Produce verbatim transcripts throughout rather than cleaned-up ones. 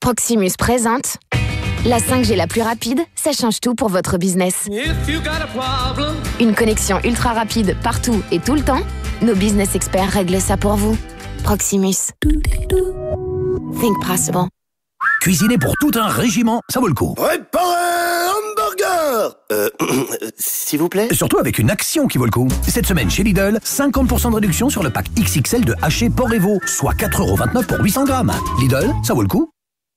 Proximus présente la cinq G la plus rapide, ça change tout pour votre business. Une connexion ultra rapide partout et tout le temps. Nos business experts règlent ça pour vous. Proximus. Think possible. Cuisiner pour tout un régiment, ça vaut le coup. Préparez hamburger Euh, s'il vous plaît. Surtout avec une action qui vaut le coup. Cette semaine chez Lidl, cinquante pour cent de réduction sur le pack X X L de haché porc et veau, soit quatre euros vingt-neuf pour huit cents grammes. Lidl, ça vaut le coup.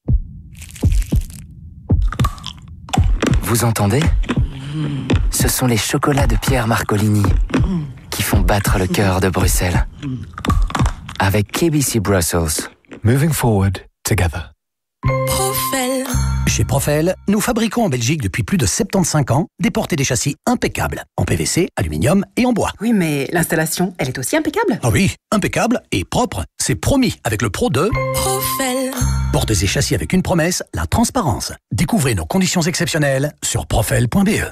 Vous entendez ? Ce sont les chocolats de Pierre Marcolini qui font battre le cœur de Bruxelles. Avec K B C Brussels. Moving forward together. Profel. Chez Profel, nous fabriquons en Belgique depuis plus de soixante-quinze ans des portes et des châssis impeccables, en P V C, aluminium et en bois. Oui, mais l'installation, elle est aussi impeccable. Ah oui, impeccable et propre, c'est promis avec le pro de Profel. Portes et châssis avec une promesse, la transparence. Découvrez nos conditions exceptionnelles sur profel point b e.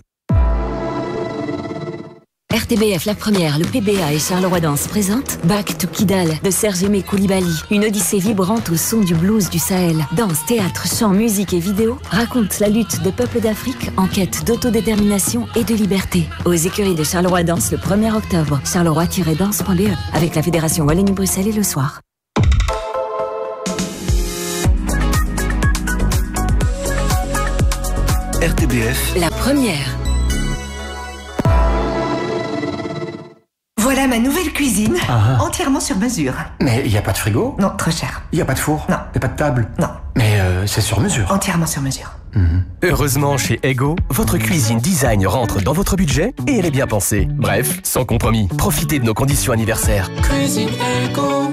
R T B F La Première, le P B A et Charleroi Danse présentent Back to Kidal de Serge Aimé Koulibaly. Une odyssée vibrante au son du blues du Sahel. Danse, théâtre, chant, musique et vidéo raconte la lutte de peuples d'Afrique en quête d'autodétermination et de liberté. Aux écuries de Charleroi Danse le premier octobre. charleroi tiret danse point b e avec la Fédération Wallonie-Bruxelles et le soir. R T B F La Première. Voilà ma nouvelle cuisine, Ah. entièrement sur mesure. Mais il n'y a pas de frigo? Non, trop cher. Il n'y a pas de four? Non. Il n'y a pas de table? Non, Mais euh, c'est sur mesure. entièrement sur mesure. Heureusement, chez Ego, votre cuisine design rentre dans votre budget et elle est bien pensée. Bref, sans compromis. Profitez de nos conditions anniversaires. Cuisine Ego.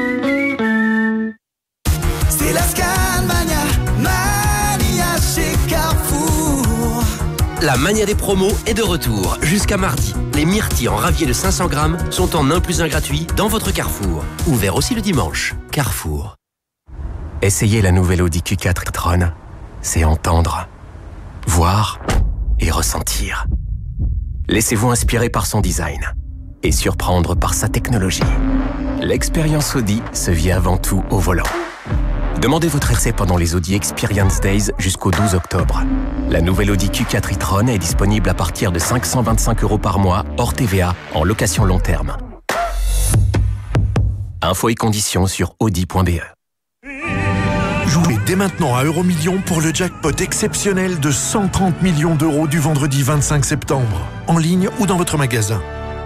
C'est la Scanmania, Mania chez Carrefour. La mania des promos est de retour jusqu'à mardi. Les myrtilles en ravier de cinq cents grammes sont en un plus un gratuit dans votre Carrefour. Ouvert aussi le dimanche. Carrefour. Essayez la nouvelle Audi Q quatre e-tron. C'est entendre, voir et ressentir. Laissez-vous inspirer par son design et surprendre par sa technologie. L'expérience Audi se vit avant tout au volant. Demandez votre essai pendant les Audi Experience Days jusqu'au douze octobre. La nouvelle Audi Q quatre e-tron est disponible à partir de cinq cent vingt-cinq euros par mois, hors T V A, en location long terme. Infos et conditions sur audi point b e. Jouez dès maintenant à Euromillions pour le jackpot exceptionnel de cent trente millions d'euros du vendredi vingt-cinq septembre. En ligne ou dans votre magasin.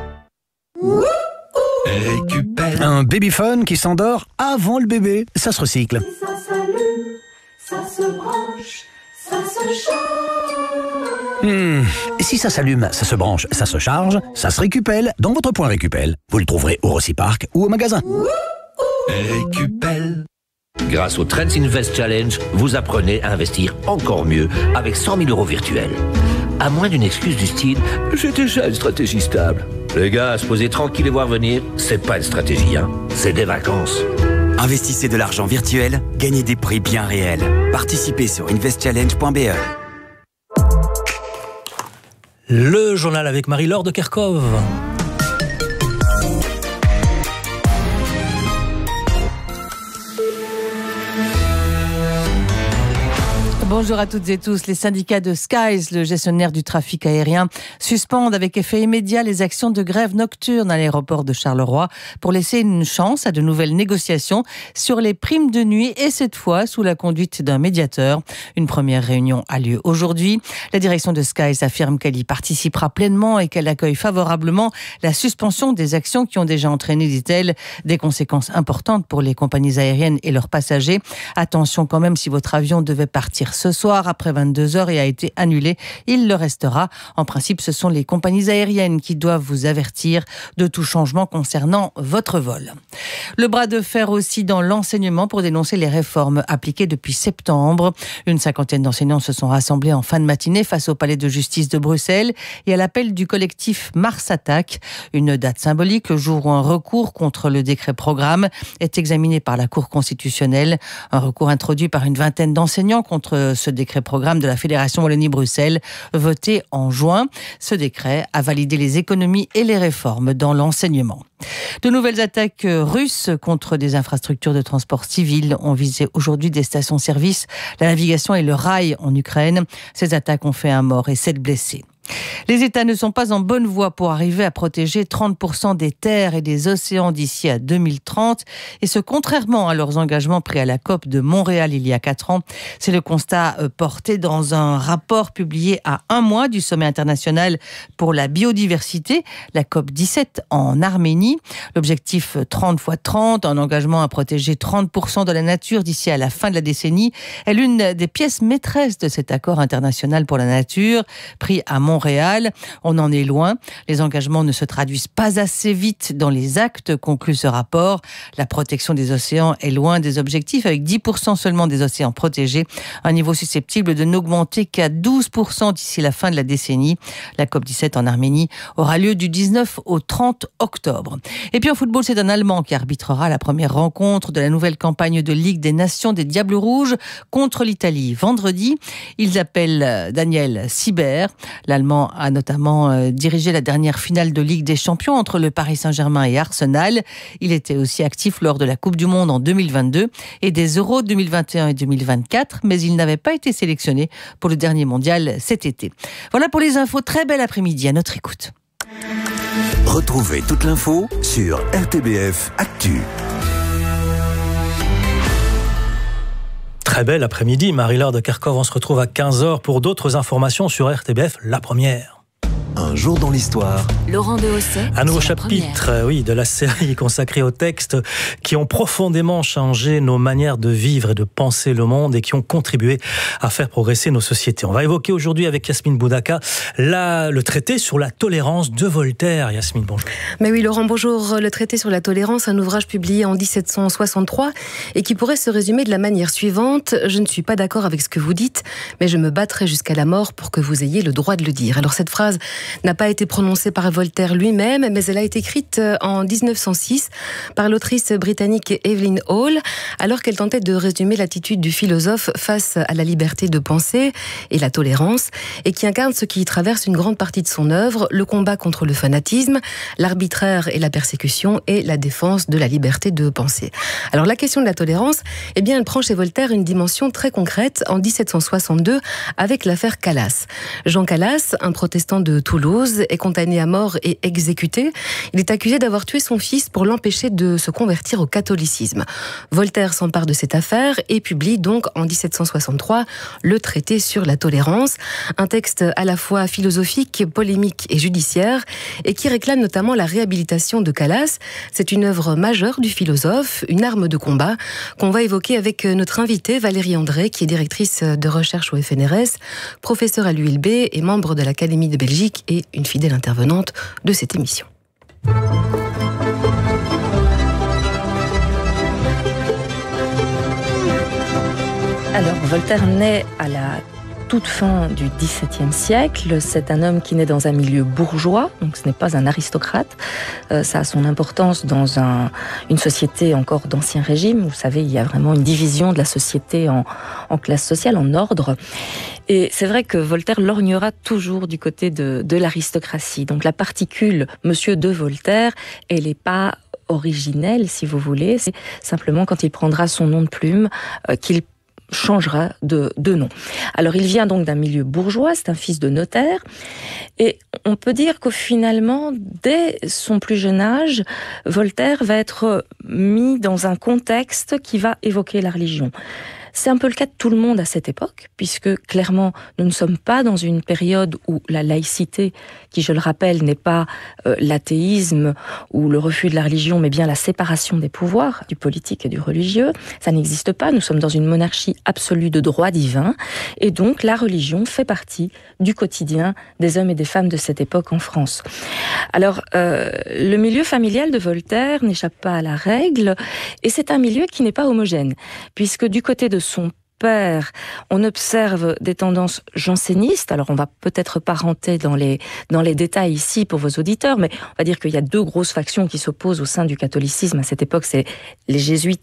Récupère. Un babyphone qui s'endort avant le bébé, ça se recycle. Ça s'allume, ça se branche, ça se charge. Hmm. Si ça s'allume, ça se branche, ça se charge, ça se récupère dans votre point Récupel. Vous le trouverez au Rossi-Park ou au magasin. Récupel. Grâce au Trends Invest Challenge, vous apprenez à investir encore mieux avec cent mille euros virtuels. À moins d'une excuse du style « j'ai déjà une stratégie stable ». Les gars, se poser tranquille et voir venir, c'est pas une stratégie, hein, c'est des vacances. Investissez de l'argent virtuel, gagnez des prix bien réels. Participez sur invest challenge point b e. Le journal avec Marie-Laure de Kerkhove. Bonjour à toutes et tous. Les syndicats de Skies, le gestionnaire du trafic aérien, suspendent avec effet immédiat les actions de grève nocturne à l'aéroport de Charleroi pour laisser une chance à de nouvelles négociations sur les primes de nuit et cette fois sous la conduite d'un médiateur. Une première réunion a lieu aujourd'hui. La direction de Skies affirme qu'elle y participera pleinement et qu'elle accueille favorablement la suspension des actions qui ont déjà entraîné, dit-elle, des conséquences importantes pour les compagnies aériennes et leurs passagers. Attention quand même, si votre avion devait partir ce soir après vingt-deux heures et a été annulé, il le restera. En principe, ce sont les compagnies aériennes qui doivent vous avertir de tout changement concernant votre vol. Le bras de fer aussi dans l'enseignement pour dénoncer les réformes appliquées depuis septembre. Une cinquantaine d'enseignants se sont rassemblés en fin de matinée face au palais de justice de Bruxelles et à l'appel du collectif Mars Attaque. Une date symbolique, le jour où un recours contre le décret programme est examiné par la Cour constitutionnelle. Un recours introduit par une vingtaine d'enseignants contre ce décret-programme de la Fédération Wallonie-Bruxelles, voté en juin. Ce décret a validé les économies et les réformes dans l'enseignement. De nouvelles attaques russes contre des infrastructures de transport civil ont visé aujourd'hui des stations-service, la navigation et le rail en Ukraine. Ces attaques ont fait un mort et sept blessés. Les États ne sont pas en bonne voie pour arriver à protéger trente pour cent des terres et des océans d'ici à deux mille trente, et ce contrairement à leurs engagements pris à la COP de Montréal il y a quatre ans. C'est le constat porté dans un rapport publié à un mois du sommet international pour la biodiversité, la COP dix-sept en Arménie. L'objectif trente fois trente, un engagement à protéger trente pour cent de la nature d'ici à la fin de la décennie, est l'une des pièces maîtresses de cet accord international pour la nature, pris à Montréal. Montréal. On en est loin. Les engagements ne se traduisent pas assez vite dans les actes, conclut ce rapport. La protection des océans est loin des objectifs, avec dix pour cent seulement des océans protégés, un niveau susceptible de n'augmenter qu'à douze pour cent d'ici la fin de la décennie. La COP dix-sept en Arménie aura lieu du dix-neuf au trente octobre. Et puis en football, c'est un Allemand qui arbitrera la première rencontre de la nouvelle campagne de Ligue des Nations des Diables Rouges contre l'Italie vendredi. Ils appellent Daniel Sibert. L'Allemand a notamment euh, dirigé la dernière finale de Ligue des Champions entre le Paris Saint-Germain et Arsenal. Il était aussi actif lors de la Coupe du Monde en deux mille vingt-deux et des Euros deux mille vingt et un et deux mille vingt-quatre, mais il n'avait pas été sélectionné pour le dernier mondial cet été. Voilà pour les infos. Très bel après-midi à notre écoute. Retrouvez toute l'info sur R T B F Actu. Très bel après-midi, Marie-Laure de Kerkhove. On se retrouve à quinze heures pour d'autres informations sur R T B F, la première. Un jour dans l'histoire. Laurent Dehosset. Un nouveau chapitre, oui, de la série consacrée aux textes qui ont profondément changé nos manières de vivre et de penser le monde et qui ont contribué à faire progresser nos sociétés. On va évoquer aujourd'hui avec Yasmine Boudaka la, le traité sur la tolérance de Voltaire. Yasmine, bonjour. Mais oui, Laurent, bonjour. Le traité sur la tolérance, un ouvrage publié en dix-sept cent soixante-trois et qui pourrait se résumer de la manière suivante. Je ne suis pas d'accord avec ce que vous dites, mais je me battrai jusqu'à la mort pour que vous ayez le droit de le dire. Alors cette phrase n'a pas été prononcée par Voltaire lui-même, mais elle a été écrite en dix-neuf cent six par l'autrice britannique Evelyn Hall, alors qu'elle tentait de résumer l'attitude du philosophe face à la liberté de penser et la tolérance, et qui incarne ce qui traverse une grande partie de son œuvre, le combat contre le fanatisme, l'arbitraire et la persécution, et la défense de la liberté de penser. Alors la question de la tolérance, eh bien, elle prend chez Voltaire une dimension très concrète en dix-sept cent soixante-deux avec l'affaire Calas. Jean Calas, un protestant de Toulouse, est condamné à mort et exécuté. Il est accusé d'avoir tué son fils pour l'empêcher de se convertir au catholicisme. Voltaire s'empare de cette affaire et publie donc en dix-sept cent soixante-trois le traité sur la tolérance, un texte à la fois philosophique, polémique et judiciaire, et qui réclame notamment la réhabilitation de Calas. C'est une œuvre majeure du philosophe, une arme de combat qu'on va évoquer avec notre invitée Valérie André, qui est directrice de recherche au F N R S, professeure à l'U L B et membre de l'Académie de Belgique et une fidèle intervenante de cette émission. Alors, Voltaire naît à la toute fin du dix-septième siècle. C'est un homme qui naît dans un milieu bourgeois, donc ce n'est pas un aristocrate. Euh, ça a son importance dans un, une société encore d'ancien régime. Vous savez, il y a vraiment une division de la société en, en classe sociale, en ordre. Et c'est vrai que Voltaire lorgnera toujours du côté de, de l'aristocratie. Donc la particule Monsieur de Voltaire, elle n'est pas originelle, si vous voulez. C'est simplement quand il prendra son nom de plume euh, qu'il changera de, de nom. Alors il vient donc d'un milieu bourgeois, c'est un fils de notaire, et on peut dire que finalement, dès son plus jeune âge, Voltaire va être mis dans un contexte qui va évoquer la religion. C'est un peu le cas de tout le monde à cette époque, puisque clairement, nous ne sommes pas dans une période où la laïcité, qui je le rappelle, n'est pas euh, l'athéisme ou le refus de la religion, mais bien la séparation des pouvoirs, du politique et du religieux. Ça n'existe pas, nous sommes dans une monarchie absolue de droit divin, et donc la religion fait partie du quotidien des hommes et des femmes de cette époque en France. Alors, euh, le milieu familial de Voltaire n'échappe pas à la règle, et c'est un milieu qui n'est pas homogène, puisque du côté de son père, on observe des tendances jansénistes. Alors, on va peut-être pas rentrer dans les, dans les détails ici pour vos auditeurs, mais on va dire qu'il y a deux grosses factions qui s'opposent au sein du catholicisme à cette époque, c'est les jésuites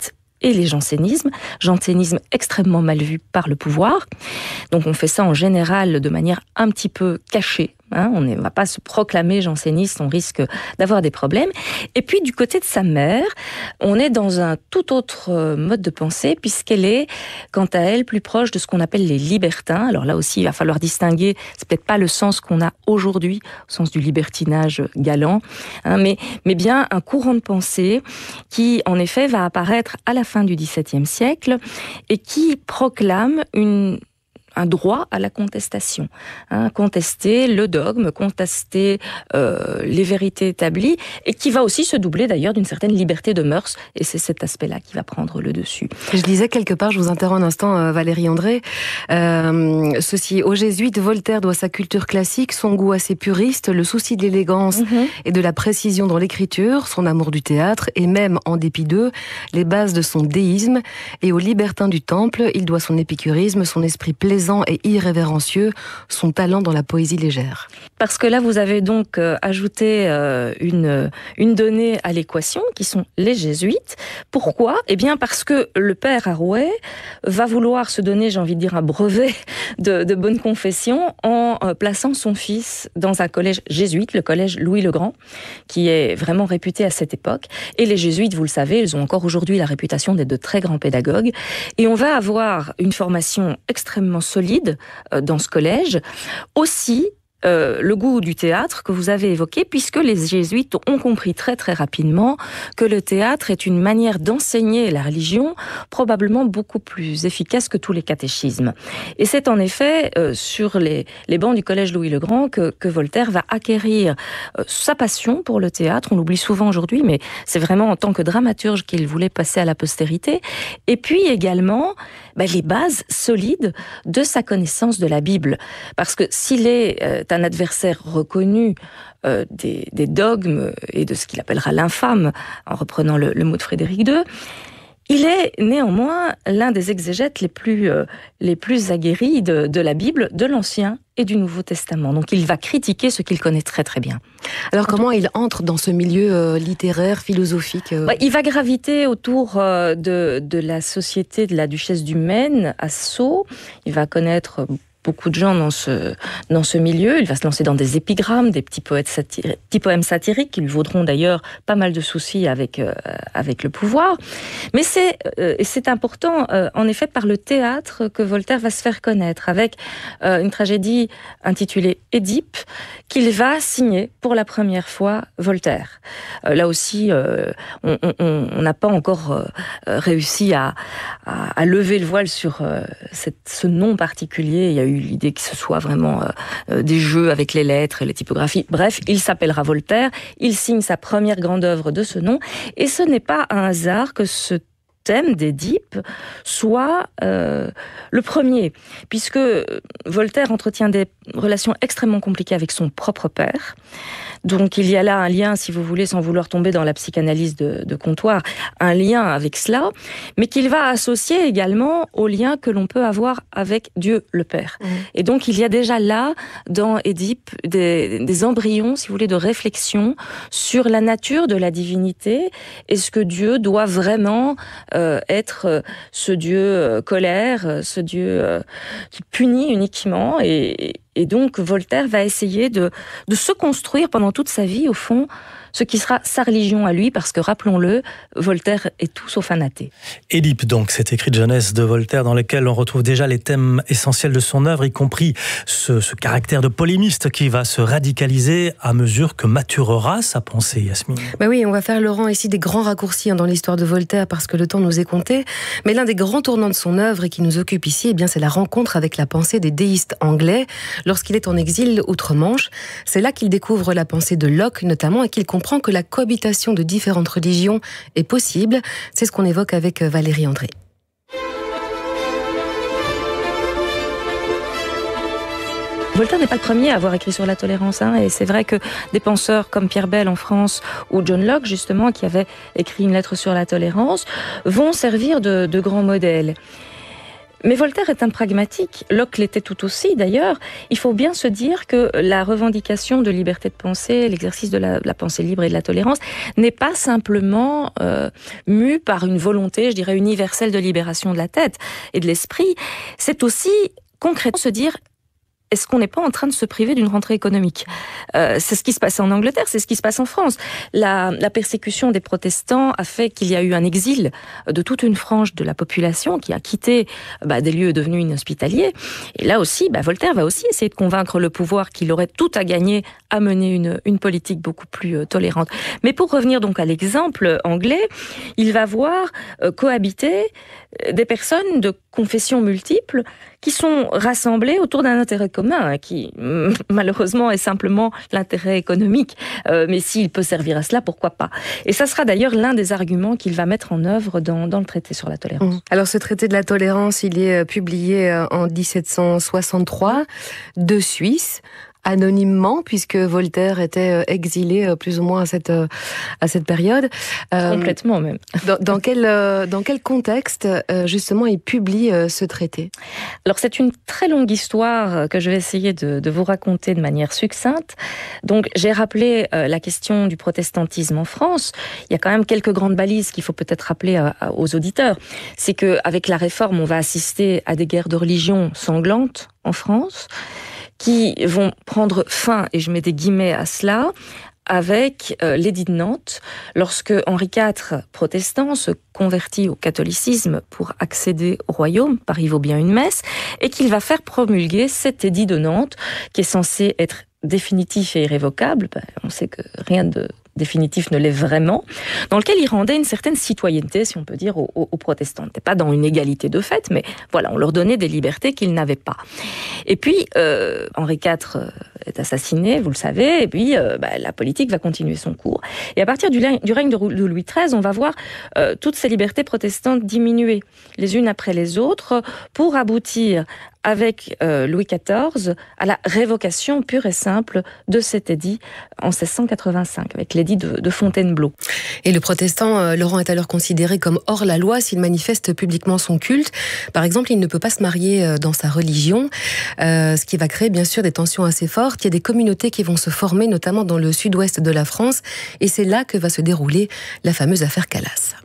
et les jansénismes. Jansénisme extrêmement mal vu par le pouvoir. Donc on fait ça en général de manière un petit peu cachée. Hein, on ne va pas se proclamer janséniste, on risque d'avoir des problèmes. Et puis du côté de sa mère, on est dans un tout autre mode de pensée, puisqu'elle est, quant à elle, plus proche de ce qu'on appelle les libertins. Alors là aussi, il va falloir distinguer, c'est peut-être pas le sens qu'on a aujourd'hui, au sens du libertinage galant, hein, mais, mais bien un courant de pensée qui, en effet, va apparaître à la fin du dix-septième siècle et qui proclame une un droit à la contestation, hein, contester le dogme, contester euh, les vérités établies, et qui va aussi se doubler d'ailleurs d'une certaine liberté de mœurs, et c'est cet aspect-là qui va prendre le dessus. Je lisais quelque part, je vous interromps un instant, euh, Valérie André, euh, ceci, aux jésuites, Voltaire doit sa culture classique, son goût assez puriste, le souci de l'élégance mm-hmm. et de la précision dans l'écriture, son amour du théâtre, et même, en dépit d'eux, les bases de son déisme, et aux libertins du Temple, il doit son épicurisme, son esprit plaisant et irrévérencieux, son talent dans la poésie légère. Parce que là, vous avez donc euh, ajouté euh, une, une donnée à l'équation, qui sont les jésuites. Pourquoi ? Eh bien, parce que le père Arouet va vouloir se donner, j'ai envie de dire, un brevet de, de bonne confession en euh, plaçant son fils dans un collège jésuite, le collège Louis le Grand, qui est vraiment réputé à cette époque. Et les jésuites, vous le savez, ils ont encore aujourd'hui la réputation d'être de très grands pédagogues. Et on va avoir une formation extrêmement solide euh, dans ce collège. Aussi, Euh, le goût du théâtre que vous avez évoqué, puisque les jésuites ont compris très très rapidement que le théâtre est une manière d'enseigner la religion probablement beaucoup plus efficace que tous les catéchismes. Et c'est en effet euh, sur les, les bancs du collège Louis le Grand que, que Voltaire va acquérir euh, sa passion pour le théâtre. On l'oublie souvent aujourd'hui, mais c'est vraiment en tant que dramaturge qu'il voulait passer à la postérité. Et puis également bah, les bases solides de sa connaissance de la Bible. Parce que s'il est euh, un adversaire reconnu euh, des, des dogmes et de ce qu'il appellera l'infâme, en reprenant le, le mot de Frédéric deux, il est néanmoins l'un des exégètes les plus, euh, les plus aguerris de, de la Bible, de l'Ancien et du Nouveau Testament. Donc il va critiquer ce qu'il connaît très très bien. Alors comment il entre dans ce milieu euh, littéraire, philosophique euh... ouais, Il va graviter autour euh, de, de la société de la duchesse du Maine à Sceaux. Il va connaître beaucoup de gens dans ce, dans ce milieu. Il va se lancer dans des épigrammes, des petits, poètes satiri- petits poèmes satiriques qui lui vaudront d'ailleurs pas mal de soucis avec, euh, avec le pouvoir. Mais c'est, euh, et c'est important, euh, en effet, par le théâtre que Voltaire va se faire connaître, avec euh, une tragédie intitulée Édipe, qu'il va signer pour la première fois Voltaire. Euh, là aussi, euh, on n'a pas encore euh, réussi à, à, à lever le voile sur euh, cette, ce nom particulier. Il y a eu l'idée que ce soit vraiment euh, des jeux avec les lettres et les typographies. Bref, il s'appellera Voltaire, il signe sa première grande œuvre de ce nom, et ce n'est pas un hasard que ce thème d'Édipe soit euh, le premier, puisque Voltaire entretient des relations extrêmement compliquées avec son propre père. Donc il y a là un lien, si vous voulez, sans vouloir tomber dans la psychanalyse de, de comptoir, un lien avec cela, mais qu'il va associer également au lien que l'on peut avoir avec Dieu le Père. Mmh. Et donc il y a déjà là, dans Édipe, des, des embryons, si vous voulez, de réflexion sur la nature de la divinité. Est-ce que Dieu doit vraiment euh, être euh, ce Dieu euh, colère, euh, ce Dieu euh, qui punit uniquement, et Et donc, Voltaire va essayer de, de se construire pendant toute sa vie, au fond, ce qui sera sa religion à lui, parce que, rappelons-le, Voltaire est tout sauf un athée. Édipe, donc, cet écrit de jeunesse de Voltaire, dans lequel on retrouve déjà les thèmes essentiels de son œuvre, y compris ce, ce caractère de polémiste qui va se radicaliser à mesure que maturera sa pensée, Yasmine. Bah oui, on va faire, Laurent, ici des grands raccourcis dans l'histoire de Voltaire, parce que le temps nous est compté. Mais l'un des grands tournants de son œuvre et qui nous occupe ici, eh bien, c'est la rencontre avec la pensée des déistes anglais, lorsqu'il est en exil outre-Manche. C'est là qu'il découvre la pensée de Locke, notamment, et qu'il comprend que la cohabitation de différentes religions est possible. C'est ce qu'on évoque avec Valérie André. Voltaire n'est pas le premier à avoir écrit sur la tolérance, hein, et c'est vrai que des penseurs comme Pierre Bell en France ou John Locke, justement, qui avait écrit une lettre sur la tolérance, vont servir de, de grands modèles. Mais Voltaire est un pragmatique, Locke l'était tout aussi d'ailleurs. Il faut bien se dire que la revendication de liberté de pensée, l'exercice de la, la pensée libre et de la tolérance n'est pas simplement euh, mue par une volonté, je dirais, universelle de libération de la tête et de l'esprit. C'est aussi concrètement se dire: est-ce qu'on n'est pas en train de se priver d'une rentrée économique ? euh, C'est ce qui se passe en Angleterre, c'est ce qui se passe en France. La, la persécution des protestants a fait qu'il y a eu un exil de toute une frange de la population qui a quitté bah, des lieux devenus inhospitaliers. Et là aussi, bah, Voltaire va aussi essayer de convaincre le pouvoir qu'il aurait tout à gagner à mener une, une politique beaucoup plus euh, tolérante. Mais pour revenir donc à l'exemple anglais, il va voir euh, cohabiter des personnes de confessions multiples qui sont rassemblées autour d'un intérêt commun, qui malheureusement est simplement l'intérêt économique. Euh, mais s'il peut servir à cela, pourquoi pas ? Et ça sera d'ailleurs l'un des arguments qu'il va mettre en œuvre dans, dans le traité sur la tolérance. Alors ce traité de la tolérance, il est publié en dix-sept cent soixante-trois de Suisse, anonymement, puisque Voltaire était exilé plus ou moins à cette à cette période. Complètement même. Dans, dans quel dans quel contexte justement il publie ce traité ? Alors c'est une très longue histoire que je vais essayer de, de vous raconter de manière succincte. Donc j'ai rappelé la question du protestantisme en France. Il y a quand même quelques grandes balises qu'il faut peut-être rappeler à, à, aux auditeurs. C'est que avec la Réforme, on va assister à des guerres de religion sanglantes en France, qui vont prendre fin, et je mets des guillemets à cela, avec euh, l'édit de Nantes, lorsque Henri quatre, protestant, se convertit au catholicisme pour accéder au royaume, Paris vaut bien une messe, et qu'il va faire promulguer cet édit de Nantes, qui est censé être définitif et irrévocable. Ben, on sait que rien de définitif ne l'est vraiment, dans lequel il rendait une certaine citoyenneté, si on peut dire, aux, aux protestants. Pas dans une égalité de fait, mais voilà, on leur donnait des libertés qu'ils n'avaient pas. Et puis, euh, Henri quatre est assassiné, vous le savez, et puis euh, bah, la politique va continuer son cours. Et à partir du, du règne de Louis treize, on va voir euh, toutes ces libertés protestantes diminuer, les unes après les autres, pour aboutir avec euh, Louis quatorze à la révocation pure et simple de cet édit en seize cent quatre-vingt-cinq, avec l'édit de, de Fontainebleau. Et le protestant, euh, Laurent, est alors considéré comme hors la loi s'il manifeste publiquement son culte. Par exemple, il ne peut pas se marier euh, dans sa religion, euh, ce qui va créer bien sûr des tensions assez fortes. Il y a des communautés qui vont se former, notamment dans le sud-ouest de la France, et c'est là que va se dérouler la fameuse affaire Calas.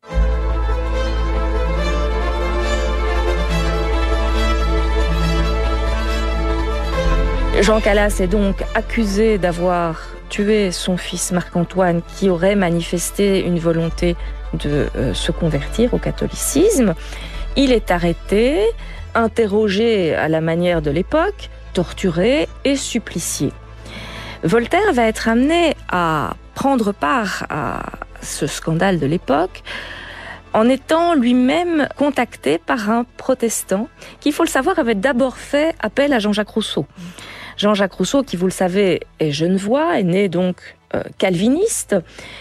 Jean Calas est donc accusé d'avoir tué son fils Marc-Antoine qui aurait manifesté une volonté de euh, se convertir au catholicisme. Il est arrêté, interrogé à la manière de l'époque, torturé et supplicié. Voltaire va être amené à prendre part à ce scandale de l'époque en étant lui-même contacté par un protestant qui, il faut le savoir, avait d'abord fait appel à Jean-Jacques Rousseau. Jean-Jacques Rousseau, qui, vous le savez, est genevois, est né donc euh, calviniste,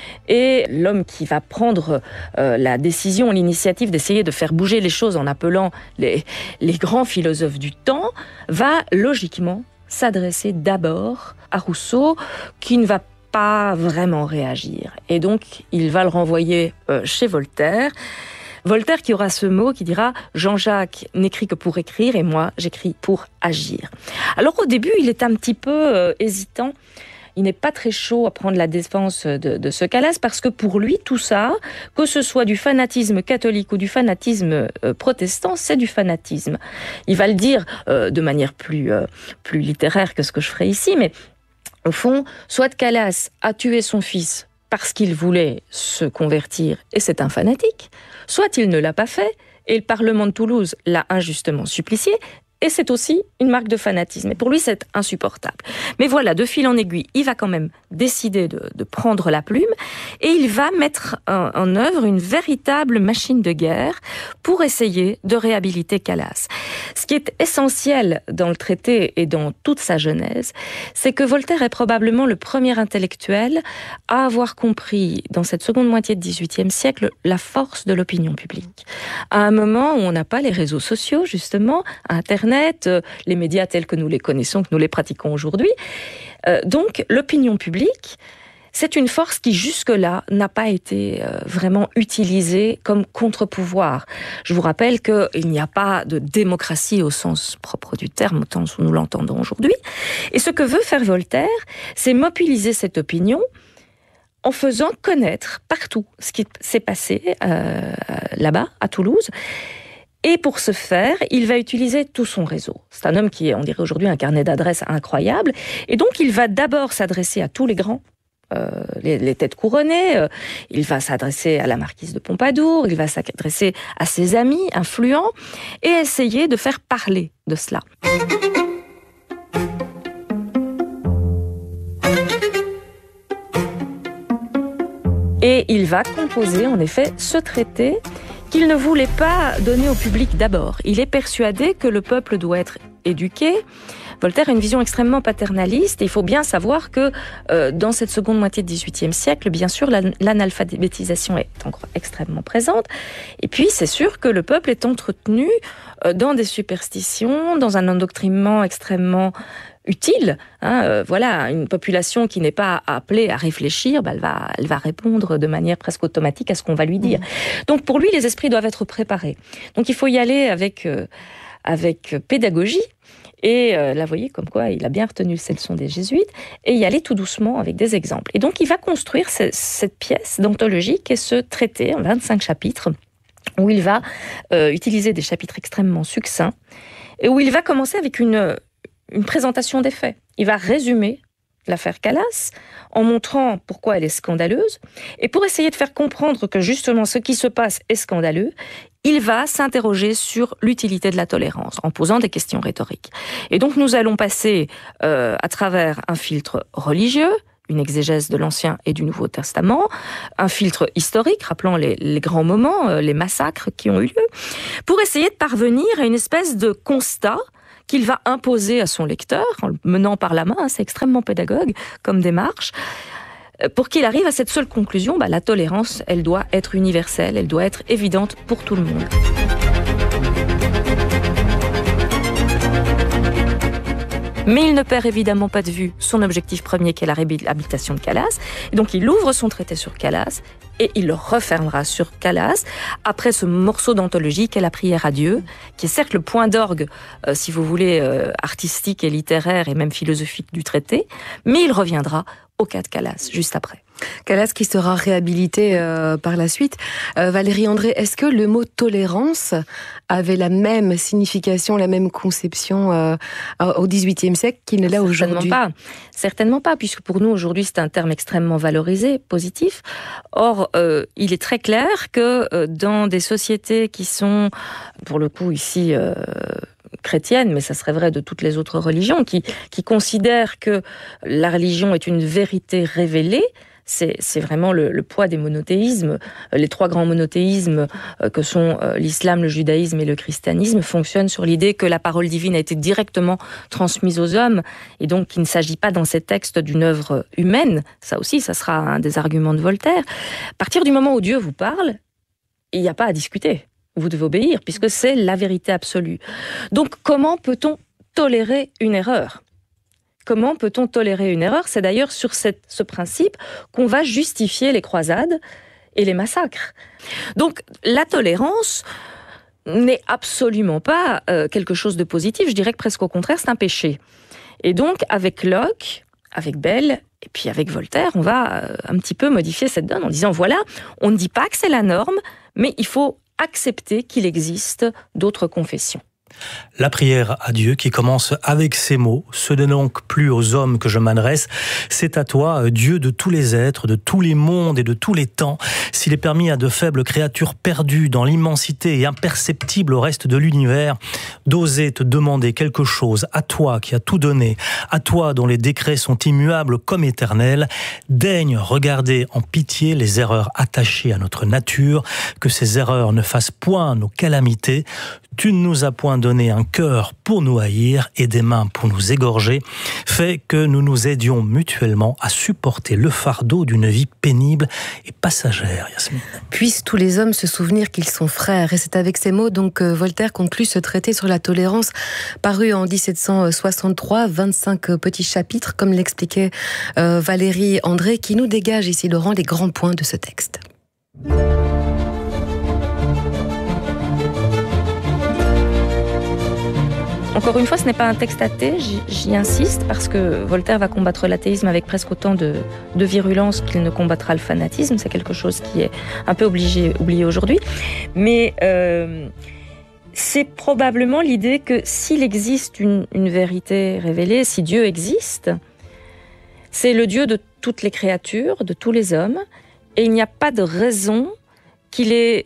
et l'homme qui va prendre euh, la décision, l'initiative d'essayer de faire bouger les choses en appelant les, les grands philosophes du temps, va logiquement s'adresser d'abord à Rousseau, qui ne va pas vraiment réagir. Et donc, il va le renvoyer euh, chez Voltaire. Voltaire qui aura ce mot qui dira « Jean-Jacques n'écrit que pour écrire et moi, j'écris pour agir ». Alors au début, il est un petit peu euh, hésitant. Il n'est pas très chaud à prendre la défense de, de ce Calas parce que pour lui, tout ça, que ce soit du fanatisme catholique ou du fanatisme euh, protestant, c'est du fanatisme. Il va le dire euh, de manière plus, euh, plus littéraire que ce que je ferai ici, mais au fond, soit Calas a tué son fils parce qu'il voulait se convertir, et c'est un fanatique, soit il ne l'a pas fait, et le Parlement de Toulouse l'a injustement supplicié, et c'est aussi une marque de fanatisme. Et pour lui, c'est insupportable. Mais voilà, de fil en aiguille, il va quand même décider de, de prendre la plume, et il va mettre en, en œuvre une véritable machine de guerre pour essayer de réhabiliter Calas. Ce qui est essentiel dans le traité et dans toute sa genèse, c'est que Voltaire est probablement le premier intellectuel à avoir compris, dans cette seconde moitié du dix-huitième siècle, la force de l'opinion publique. À un moment où on n'a pas les réseaux sociaux, justement, Internet, les médias tels que nous les connaissons, que nous les pratiquons aujourd'hui. Euh, donc, l'opinion publique, c'est une force qui jusque-là n'a pas été euh, vraiment utilisée comme contre-pouvoir. Je vous rappelle qu'il n'y a pas de démocratie au sens propre du terme, autant que nous l'entendons aujourd'hui. Et ce que veut faire Voltaire, c'est mobiliser cette opinion en faisant connaître partout ce qui s'est passé euh, là-bas, à Toulouse. Et pour ce faire, il va utiliser tout son réseau. C'est un homme qui est, on dirait aujourd'hui, un carnet d'adresses incroyable. Et donc, il va d'abord s'adresser à tous les grands, euh, les, les têtes couronnées. Euh, il va s'adresser à la marquise de Pompadour. Il va s'adresser à ses amis influents et essayer de faire parler de cela. Et il va composer, en effet, ce traité qu'il ne voulait pas donner au public d'abord. Il est persuadé que le peuple doit être éduqué. Voltaire a une vision extrêmement paternaliste et il faut bien savoir que euh, dans cette seconde moitié du dix-huitième siècle, bien sûr, l'analphabétisation est encore extrêmement présente. Et puis, c'est sûr que le peuple est entretenu euh, dans des superstitions, dans un endoctrinement extrêmement utile. Hein, euh, voilà, une population qui n'est pas appelée à réfléchir, bah, elle va, elle va répondre de manière presque automatique à ce qu'on va lui dire. Mmh. Donc pour lui, les esprits doivent être préparés. Donc il faut y aller avec euh, avec pédagogie. Et euh, là, vous voyez, comme quoi il a bien retenu cette leçon des jésuites, et y aller tout doucement avec des exemples. Et donc il va construire ce, cette pièce d'anthologie qui est ce traité en vingt-cinq chapitres, où il va euh, utiliser des chapitres extrêmement succincts, et où il va commencer avec une une présentation des faits. Il va résumer l'affaire Calas en montrant pourquoi elle est scandaleuse. Et pour essayer de faire comprendre que justement ce qui se passe est scandaleux, il va s'interroger sur l'utilité de la tolérance en posant des questions rhétoriques. Et donc nous allons passer euh, à travers un filtre religieux, une exégèse de l'Ancien et du Nouveau Testament, un filtre historique, rappelant les, les grands moments, euh, les massacres qui ont eu lieu, pour essayer de parvenir à une espèce de constat qu'il va imposer à son lecteur, en le menant par la main, hein, c'est extrêmement pédagogue comme démarche, pour qu'il arrive à cette seule conclusion, bah, la tolérance, elle doit être universelle, elle doit être évidente pour tout le monde. Mais il ne perd évidemment pas de vue son objectif premier qui est la réhabilitation de Calas. Et donc il ouvre son traité sur Calas et il le refermera sur Calas après ce morceau d'anthologie qu'est la prière à Dieu, qui est certes le point d'orgue, euh, si vous voulez, euh, artistique et littéraire et même philosophique du traité, mais il reviendra au cas de Calas juste après. Calas qui sera réhabilité euh, par la suite. Euh, Valérie André, est-ce que le mot tolérance avait la même signification, la même conception euh, au dix-huitième siècle qu'il ne l'a aujourd'hui ? Certainement pas. Certainement pas, puisque pour nous aujourd'hui c'est un terme extrêmement valorisé, positif. Or, euh, il est très clair que euh, dans des sociétés qui sont, pour le coup ici, euh, chrétienne, mais ça serait vrai de toutes les autres religions, qui, qui considèrent que la religion est une vérité révélée. C'est, c'est vraiment le, le poids des monothéismes. Les trois grands monothéismes euh, que sont euh, l'islam, le judaïsme et le christianisme fonctionnent sur l'idée que la parole divine a été directement transmise aux hommes et donc qu'il ne s'agit pas dans ces textes d'une œuvre humaine. Ça aussi, ça sera un des arguments de Voltaire. À partir du moment où Dieu vous parle, il n'y a pas à discuter. Vous devez obéir puisque c'est la vérité absolue. Donc comment peut-on tolérer une erreur ? Comment peut-on tolérer une erreur ? C'est d'ailleurs sur cette, ce principe qu'on va justifier les croisades et les massacres. Donc la tolérance n'est absolument pas euh, quelque chose de positif. Je dirais que presque au contraire, c'est un péché. Et donc avec Locke, avec Bell et puis avec Voltaire, on va euh, un petit peu modifier cette donne en disant voilà, on ne dit pas que c'est la norme, mais il faut accepter qu'il existe d'autres confessions. La prière à Dieu qui commence avec ces mots, « Ce n'est donc plus aux hommes que je m'adresse, c'est à toi, Dieu de tous les êtres, de tous les mondes et de tous les temps. S'il est permis à de faibles créatures perdues dans l'immensité et imperceptibles au reste de l'univers, d'oser te demander quelque chose, à toi qui as tout donné, à toi dont les décrets sont immuables comme éternels, daigne regarder en pitié les erreurs attachées à notre nature, que ces erreurs ne fassent point nos calamités. Tu ne nous as point main données, un cœur pour nous haïr et des mains pour nous égorger, fait que nous nous aidions mutuellement à supporter le fardeau d'une vie pénible et passagère. Yasmine. Puissent tous les hommes se souvenir qu'ils sont frères. Et c'est avec ces mots donc que Voltaire conclut ce traité sur la tolérance, paru en dix-sept cent soixante-trois, vingt-cinq petits chapitres, comme l'expliquait euh, Valérie André, qui nous dégage ici, Laurent, les grands points de ce texte. Encore une fois, ce n'est pas un texte athée, j'y insiste, parce que Voltaire va combattre l'athéisme avec presque autant de, de virulence qu'il ne combattra le fanatisme. C'est quelque chose qui est un peu obligé, oublié aujourd'hui. Mais euh, c'est probablement l'idée que s'il existe une, une vérité révélée, si Dieu existe, c'est le Dieu de toutes les créatures, de tous les hommes, et il n'y a pas de raison qu'il ait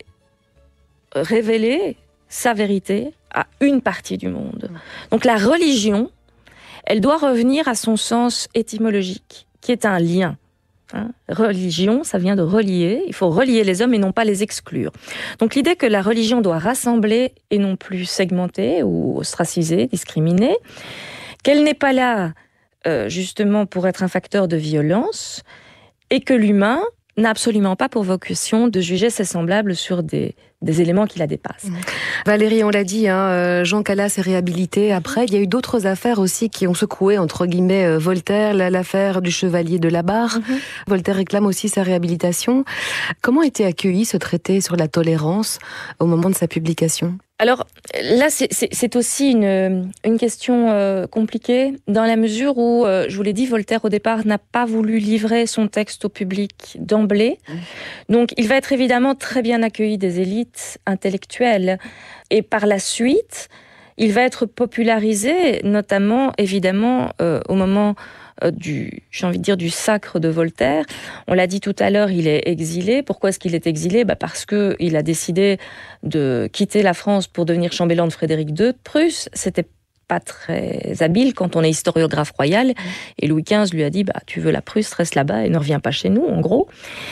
révélé sa vérité à une partie du monde. Donc la religion, elle doit revenir à son sens étymologique, qui est un lien. Hein, religion, ça vient de relier. Il faut relier les hommes et non pas les exclure. Donc l'idée que la religion doit rassembler et non plus segmenter ou ostraciser, discriminer, qu'elle n'est pas là euh, justement pour être un facteur de violence, et que l'humain n'a absolument pas pour vocation de juger ses semblables sur des, des éléments qui la dépassent. Mmh. Valérie, on l'a dit, hein, Jean Calas est réhabilité. Après, il y a eu d'autres affaires aussi qui ont secoué, entre guillemets, Voltaire, l'affaire du chevalier de la Barre. Mmh. Voltaire réclame aussi sa réhabilitation. Comment était accueilli ce traité sur la tolérance au moment de sa publication ? Alors là, c'est, c'est, c'est aussi une, une question euh, compliquée, dans la mesure où, euh, je vous l'ai dit, Voltaire au départ n'a pas voulu livrer son texte au public d'emblée. Mmh. Donc il va être évidemment très bien accueilli des élites intellectuelles. Et par la suite, il va être popularisé, notamment évidemment euh, au moment euh, du, j'ai envie de dire, du sacre de Voltaire. On l'a dit tout à l'heure, il est exilé. Pourquoi est-ce qu'il est exilé ? Bah parce que il a décidé de quitter la France pour devenir chambellan de Frédéric deux de Prusse. C'était pas très habile quand on est historiographe royal. Et Louis quinze lui a dit, bah tu veux la Prusse, reste là-bas et ne reviens pas chez nous, en gros.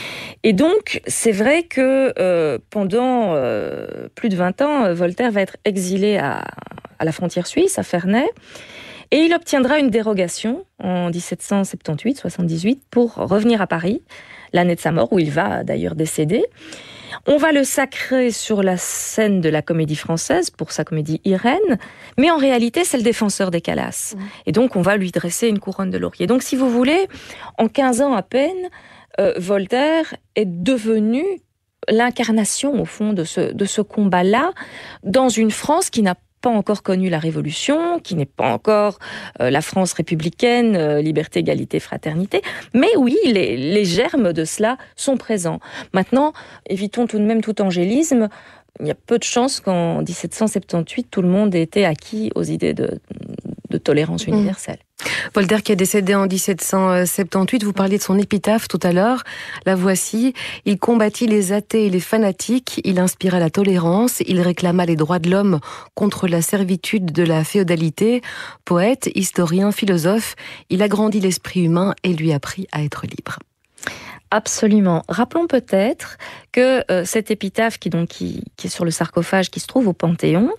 Et donc, c'est vrai que euh, pendant euh, plus de vingt ans, Voltaire va être exilé à, à la frontière suisse, à Ferney, et il obtiendra une dérogation en dix-sept cent soixante-dix-huit soixante-dix-huit pour revenir à Paris, l'année de sa mort, où il va d'ailleurs décéder. On va le sacrer sur la scène de la Comédie Française pour sa comédie Irène, mais en réalité, c'est le défenseur des Calas. Mmh. Et donc, on va lui dresser une couronne de laurier. Donc, si vous voulez, en quinze ans à peine, euh, Voltaire est devenu l'incarnation, au fond, de ce, de ce combat-là, dans une France qui n'a pas encore connu la Révolution, qui n'est pas encore euh, la France républicaine, euh, liberté, égalité, fraternité. Mais oui, les, les germes de cela sont présents. Maintenant, évitons tout de même tout angélisme. Il y a peu de chances qu'en dix-sept cent soixante-dix-huit, tout le monde ait été acquis aux idées de, de tolérance universelle. Mmh. Voltaire qui est décédé en dix-sept cent soixante-dix-huit, vous parliez de son épitaphe tout à l'heure, la voici. Il combattit les athées et les fanatiques, il inspira la tolérance, il réclama les droits de l'homme contre la servitude de la féodalité. Poète, historien, philosophe, il agrandit l'esprit humain et lui apprit à être libre. Absolument. Rappelons peut-être que euh, cette épitaphe qui, donc, qui, qui est sur le sarcophage qui se trouve au Panthéon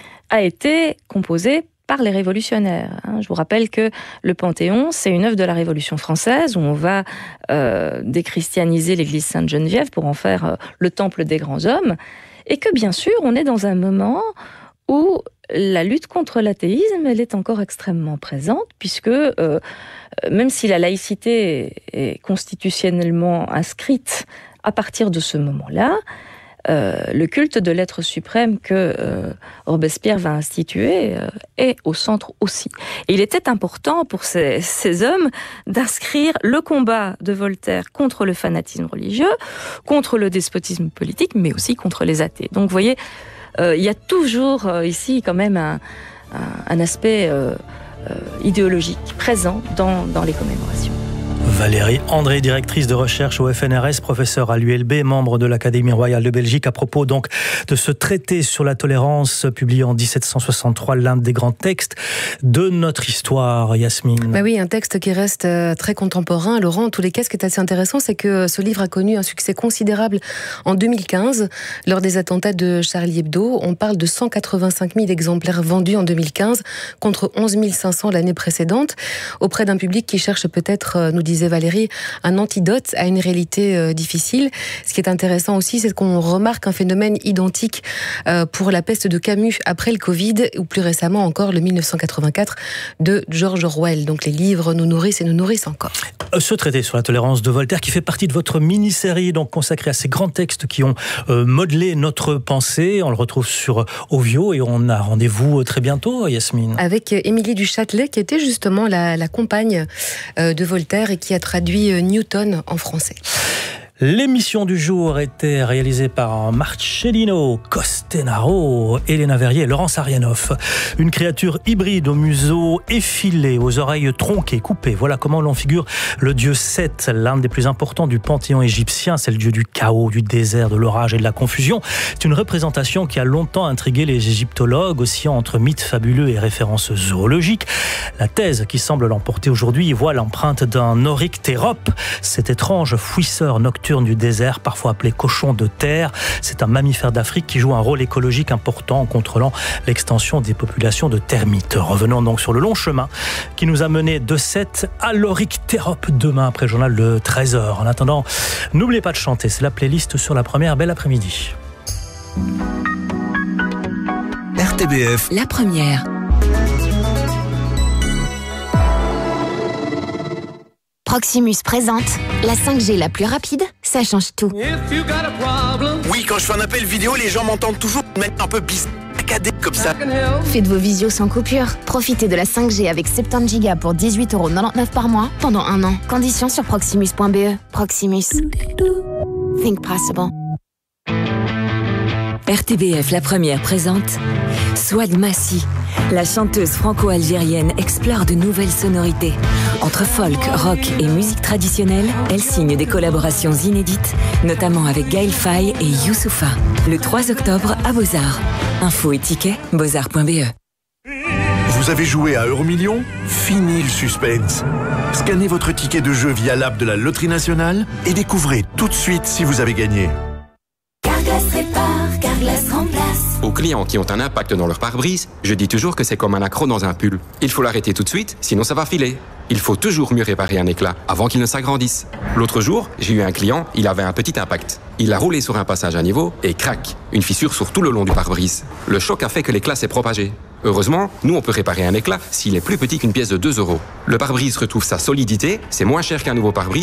a été composée par les révolutionnaires. Je vous rappelle que le Panthéon, c'est une œuvre de la Révolution française où on va euh, déchristianiser l'église Sainte-Geneviève pour en faire euh, le temple des grands hommes, et que bien sûr, on est dans un moment où la lutte contre l'athéisme, elle est encore extrêmement présente, puisque euh, même si la laïcité est constitutionnellement inscrite à partir de ce moment-là, Euh, le culte de l'être suprême que euh, Robespierre va instituer euh, est au centre aussi. Et il était important pour ces, ces hommes d'inscrire le combat de Voltaire contre le fanatisme religieux, contre le despotisme politique, mais aussi contre les athées. Donc vous voyez, euh, il y a toujours euh, ici quand même un, un, un aspect euh, euh, idéologique présent dans, dans les commémorations. Valérie André, directrice de recherche au F N R S, professeure à l'U L B, membre de l'Académie royale de Belgique, à propos donc de ce traité sur la tolérance publié en dix-sept cent soixante-trois, l'un des grands textes de notre histoire, Yasmine. Bah oui, un texte qui reste très contemporain. Laurent, en tous les cas, ce qui est assez intéressant, c'est que ce livre a connu un succès considérable en deux mille quinze, lors des attentats de Charlie Hebdo. On parle de cent quatre-vingt-cinq mille exemplaires vendus en deux mille quinze, contre onze mille cinq cents l'année précédente, auprès d'un public qui cherche peut-être, nous disait Valérie, un antidote à une réalité euh, difficile. Ce qui est intéressant aussi, c'est qu'on remarque un phénomène identique euh, pour la peste de Camus après le Covid, ou plus récemment encore le mille neuf cent quatre-vingt-quatre de George Orwell. Donc les livres nous nourrissent et nous nourrissent encore. Ce traité sur la tolérance de Voltaire, qui fait partie de votre mini-série donc consacrée à ces grands textes qui ont euh, modelé notre pensée, on le retrouve sur Ovio et on a rendez-vous très bientôt, Yasmine. Avec Émilie du Châtelet, qui était justement la, la compagne euh, de Voltaire et qui a traduit Newton en français. L'émission du jour était réalisée par Marcellino Costenaro, Elena Verrier et Laurence Arianoff. Une créature hybride au museau effilé, aux oreilles tronquées, coupées. Voilà comment l'on figure le dieu Seth, l'un des plus importants du panthéon égyptien. C'est le dieu du chaos, du désert, de l'orage et de la confusion. C'est une représentation qui a longtemps intrigué les égyptologues, oscillant entre mythes fabuleux et références zoologiques. La thèse qui semble l'emporter aujourd'hui y voit l'empreinte d'un oryctérope, cet étrange fouisseur nocturne du désert, parfois appelé cochon de terre. C'est un mammifère d'Afrique qui joue un rôle écologique important en contrôlant l'extension des populations de termites. Revenons donc sur le long chemin qui nous a mené de Seth à l'oryctérope demain après le journal de treize heures. En attendant, n'oubliez pas de chanter, c'est la playlist sur la première. Bel après-midi. R T B F. La première. Proximus présente la cinq G la plus rapide, ça change tout. Oui, quand je fais un appel vidéo, les gens m'entendent toujours de manière un peu bizarre, comme ça. Faites vos visios sans coupure. Profitez de la cinq G avec soixante-dix gigas pour dix-huit euros quatre-vingt-dix-neuf par mois pendant un an. Conditions sur proximus point b e. Proximus. Think possible. R T B F La Première présente Swag Massi. La chanteuse franco-algérienne explore de nouvelles sonorités. Entre folk, rock et musique traditionnelle, elle signe des collaborations inédites, notamment avec Gaël Faye et Youssoupha. Le trois octobre à Beaux-Arts. Info et tickets, beaux-arts point b e. Vous avez joué à Euromillions ? Fini le suspense. Scannez votre ticket de jeu via l'app de la Loterie Nationale et découvrez tout de suite si vous avez gagné. Carglass répare, Carglass remplace. Aux clients qui ont un impact dans leur pare-brise, je dis toujours que c'est comme un accroc dans un pull. Il faut l'arrêter tout de suite, sinon ça va filer. Il faut toujours mieux réparer un éclat avant qu'il ne s'agrandisse. L'autre jour, j'ai eu un client, il avait un petit impact. Il a roulé sur un passage à niveau et crac, une fissure sur tout le long du pare-brise. Le choc a fait que l'éclat s'est propagé. Heureusement, nous on peut réparer un éclat s'il est plus petit qu'une pièce de deux euros. Le pare-brise retrouve sa solidité, c'est moins cher qu'un nouveau pare-brise.